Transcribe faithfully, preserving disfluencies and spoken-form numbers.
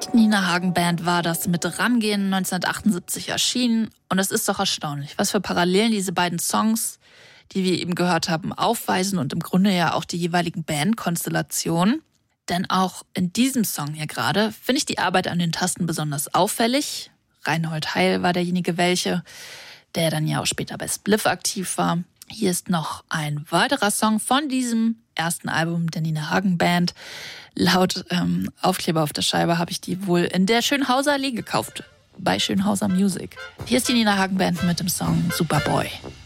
Echt Nina Hagen Band war das mit Rangehen neunzehnhundertachtundsiebzig erschienen. Und es ist doch erstaunlich, was für Parallelen diese beiden Songs, die wir eben gehört haben, aufweisen und im Grunde ja auch die jeweiligen Bandkonstellationen. Denn auch in diesem Song hier gerade finde ich die Arbeit an den Tasten besonders auffällig. Reinhold Heil war derjenige welche, der dann ja auch später bei Spliff aktiv war. Hier ist noch ein weiterer Song von diesem ersten Album der Nina Hagen Band. Laut ähm, Aufkleber auf der Scheibe habe ich die wohl in der Schönhauser Allee gekauft, bei Schönhauser Music. Hier ist die Nina Hagen Band mit dem Song Superboy.